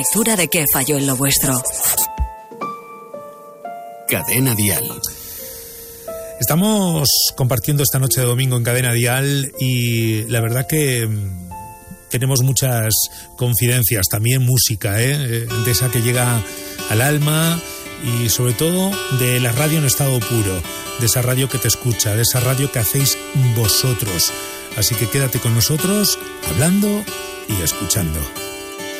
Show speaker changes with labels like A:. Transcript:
A: lectura de qué falló en lo vuestro.
B: Cadena Dial.
C: Estamos compartiendo esta noche de domingo en Cadena Dial y la verdad que tenemos muchas confidencias, también música, de esa que llega al alma y sobre todo de la radio en estado puro, de esa radio que te escucha, de esa radio que hacéis vosotros. Así que quédate con nosotros hablando y escuchando.